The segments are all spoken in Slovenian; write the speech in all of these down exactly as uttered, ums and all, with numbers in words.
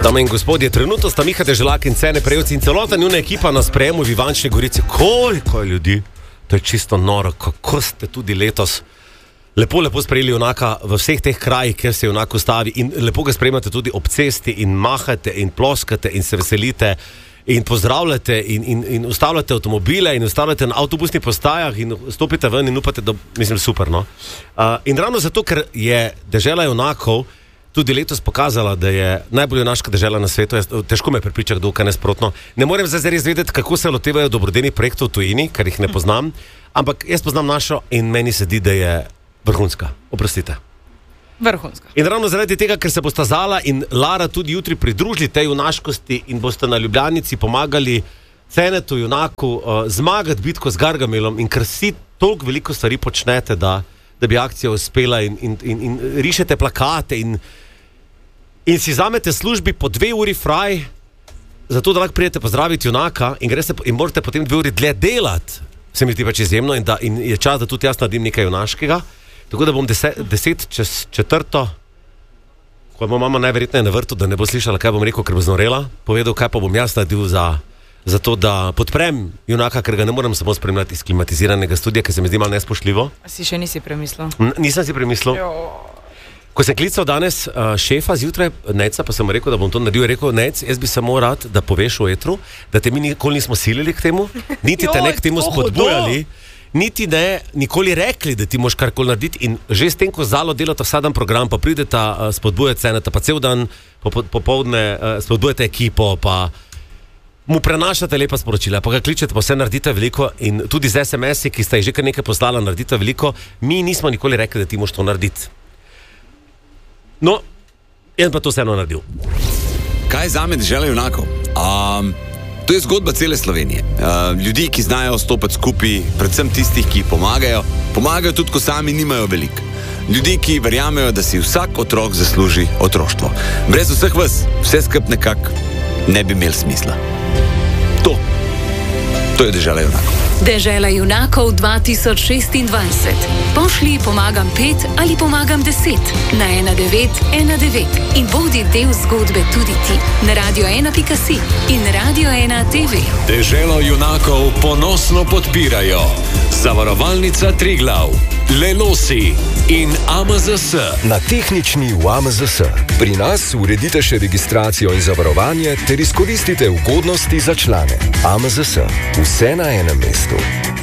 Dame in gospodje, trenutno sta Miha Deželak in Cene Prejevci in celota njuna ekipa na sprejemu v Ivančni Gorici. Koliko je ljudi? To je čisto noro, kako ste tudi letos lepo, lepo sprejeli junaka v vseh teh krajih, kjer se junak ustavi in lepo ga sprejemate tudi ob cesti in mahate in ploskate in se veselite in pozdravljate in, in, in ustavljate avtomobile in ustavljate na avtobusnih postajah in stopite ven in upate, da, mislim, super, no? Uh, in ravno zato, ker je dežela junakov tudi letos pokazala, da je najbolj junaška dežela na svetu. Jaz, težko me prepriča, kdo kaj nesprotno. Ne morem zdaj res vedeti, kako se lotevajo dobrodelnih projektov v tujini, ker jih ne poznam, ampak jaz poznam našo in meni se zdi, da je vrhunska. Oprostite. Vrhunska. In ravno zaradi tega, ker se bosta Zala in Lara tudi jutri pridružili tej junaškosti in boste na Ljubljanici pomagali Cenetu, junaku, uh, zmagati bitko z Gargamelom in ker si toliko veliko stvari počnete, da, da bi akcija uspela in, in, in, in rišete plakate in, in si zamete službi po dve uri fraj, zato da lahko prijete pozdraviti junaka in, greste, in morate potem dve uri dlje delati, se mi zdi pač izjemno in, da, in je čas, da tudi jaz naredim nekaj junaškega. Tako da bom deset, deset čez četrto, ko bo mama najverjetneje na vrtu, da ne bo slišala, kaj bom rekel, ker bo znorela, povedal, kaj pa bom jaz naredil za, za to, da podprem junaka, ker ga ne morem samo spremljati iz klimatiziranega studia, ker se mi zdi malo nespoštljivo. A si še nisi premislil? N- nisem si premislil. Jo. Ko sem klical danes uh, šefa zjutraj, Neca, pa sem mu rekel, da bom to naredil, rekel, Nec, jaz bi samo rad, da poveš v etru, da te mi nikoli nismo silili k temu, niti te ne k temu spodbujali, niti ne nikoli rekli, da ti moš karkoli narediti in že s tem, ko Zalo delata vsak dan program, pa prideta uh, spodbujati Ceneta, pa cel dan popoldne uh, spodbujate ekipo, pa mu prenašate lepa sporočila, pa ga kličete, pa vse naredite veliko in tudi z es em es-i, ki sta jih že kar nekaj poslala, naredite veliko, mi nismo nikoli rekli, da ti moš to narediti. No, jaz pa to vseeno naredil. Kaj zame dežela junakov? Um, to je zgodba cele Slovenije. Uh, ljudi, ki znajo stopiti skupaj, predvsem tistih, ki pomagajo, pomagajo tudi, ko sami nimajo veliko. Ljudi, ki verjamejo, da si vsak otrok zasluži otroštvo. Brez vseh vas, vse skup nekako ne bi imel smisla. To, to je dežela junakov. Dežela junakov dva tisoč šestindvajset. Pošli pomagam pet ali pomagam deset na ena devet ena devet in bodi del zgodbe tudi ti na radio ena pika si in Radio ena te ve. Deželo junakov ponosno podpirajo Zavarovalnica Triglav, Lelosi in A M Z S. Na tehnični v A M Z S. Pri nas uredite še registracijo in zavarovanje ter izkoristite ugodnosti za člane. A M Z S. Vse na enem mestu.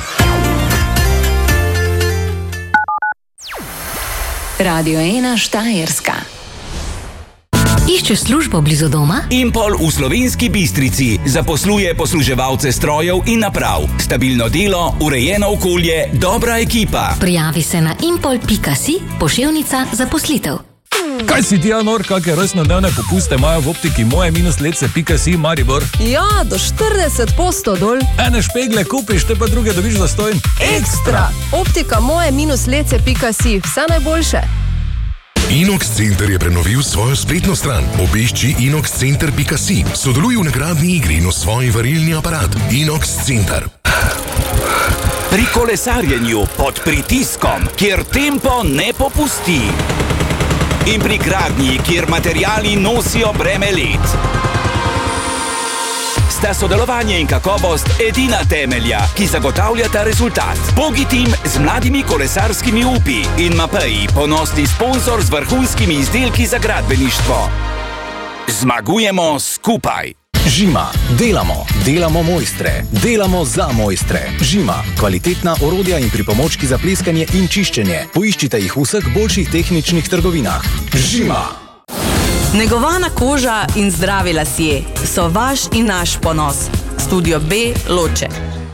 Radio ena Štajerska. Iščeš službo blizu doma? Impol v Slovenski Bistrici zaposluje posluževalce strojev in naprav. Stabilno delo, urejeno okolje, dobra ekipa. Prijavi se na impol pika si, poševnica zaposlitev. Kaj si ti, Anor, kakšne rojstnodnevne popuste imajo v optiki moje minus lece pika si Maribor? Ja, do štirideset odstotkov dol. Ene špegle kupiš, te pa druge dobiš zastonj. Ekstra! Optika moje minus lece pika si, vse najboljše. Inox Center je prenovil svojo spletno stran. Obišči inox center pika si. Sodeluj v nagradni igri in osvoji varilni aparat. Inox Center. Pri kolesarjenju pod pritiskom, kjer tempo ne popusti. In pri gradnji, kjer materiali nosijo breme let. Sta sodelovanje in kakovost edina temelja, ki zagotavljata rezultat. Bogi tim z mladimi kolesarskimi upi in Mapeji, ponosni sponsor z vrhunskimi izdelki za gradbeništvo. Zmagujemo skupaj. Žima. Delamo. Delamo mojstre. Delamo za mojstre. Žima. Kvalitetna orodja in pripomočki za pleskanje in čiščenje. Poiščite jih v vseh boljših tehničnih trgovinah. Žima. Negovana koža in zdravi lasje so vaš in naš ponos. Studio B Loče.